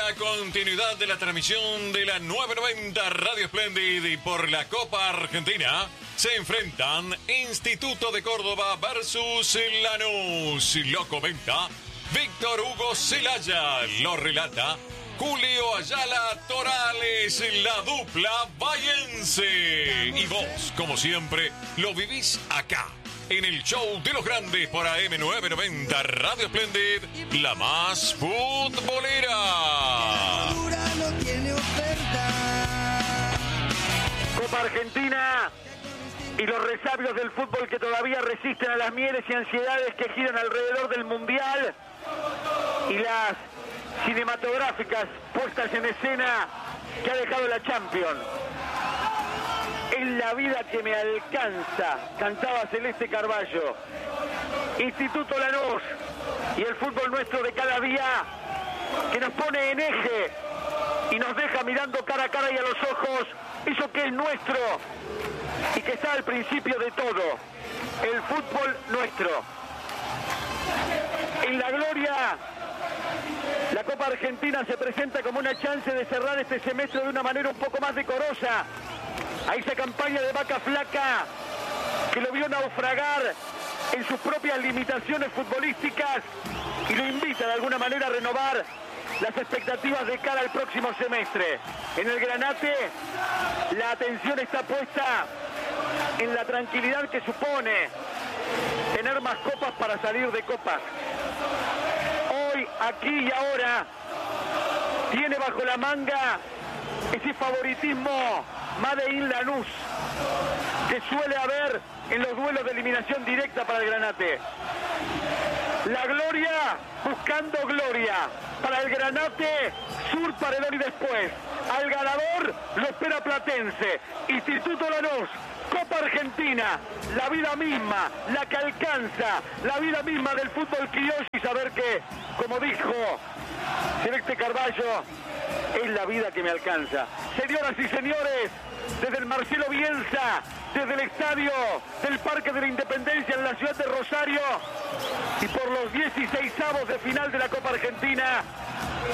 la continuidad de la transmisión de la 990 Radio Splendid y por la Copa Argentina se enfrentan Instituto de Córdoba versus Lanús. Lo comenta Víctor Hugo Celaya, lo relata Julio Ayala Torales, la dupla bahiense. Y vos, como siempre, lo vivís acá, en el show de los grandes por AM990 Radio Splendid, la más futbolera. Copa Argentina y los resabios del fútbol que todavía resisten a las mieles y ansiedades que giran alrededor del Mundial y las cinematográficas puestas en escena que ha dejado la Champions. Es la vida que me alcanza, cantaba Celeste Carballo. Instituto Lanús y el fútbol nuestro de cada día que nos pone en eje y nos deja mirando cara a cara y a los ojos eso que es nuestro y que está al principio de todo, el fútbol nuestro. En la gloria, la Copa Argentina se presenta como una chance de cerrar este semestre de una manera un poco más decorosa a esa campaña de vaca flaca que lo vio naufragar en sus propias limitaciones futbolísticas y lo invita de alguna manera a renovar las expectativas de cara al próximo semestre. En el Granate la atención está puesta en la tranquilidad que supone tener más copas para salir de copas. Hoy, aquí y ahora tiene bajo la manga ese favoritismo Made in Lanús que suele haber en los duelos de eliminación directa para el Granate. La gloria buscando gloria para el Granate, sur, paredón y después. Al ganador lo espera Platense. Instituto Lanús, Copa Argentina, la vida misma, la que alcanza, la vida misma del fútbol criollo y saber que, como dijo Celeste Carballo, es la vida que me alcanza. Señoras y señores, desde el Marcelo Bielsa, desde el estadio del Parque de la Independencia en la ciudad de Rosario y por los 16avos de final de la Copa Argentina,